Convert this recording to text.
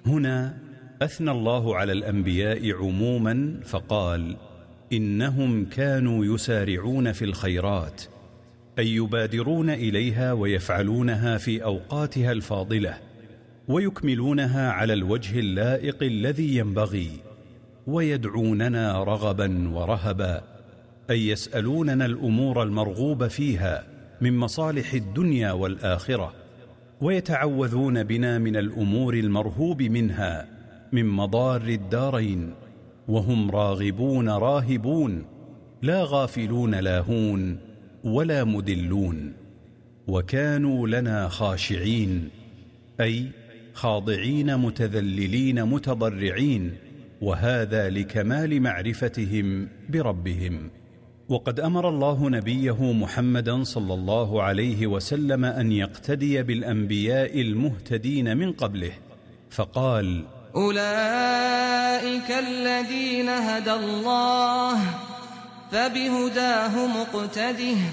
هنا أثنى الله على الأنبياء عموما فقال: إنهم كانوا يسارعون في الخيرات، أي يبادرون إليها ويفعلونها في أوقاتها الفاضلة، ويكملونها على الوجه اللائق الذي ينبغي، ويدعوننا رغبا ورهبا، أي يسألوننا الأمور المرغوب فيها من مصالح الدنيا والآخرة، ويتعوذون بنا من الأمور المرهوب منها من مضار الدارين، وهم راغبون راهبون، لا غافلون لاهون ولا مدلون. وكانوا لنا خاشعين، أي خاضعين متذللين متضرعين، وهذا لكمال معرفتهم بربهم. وقد أمر الله نبيه محمدا صلى الله عليه وسلم أن يقتدي بالأنبياء المهتدين من قبله، فقال: أولئك الذين هدى الله فبهداه مقتده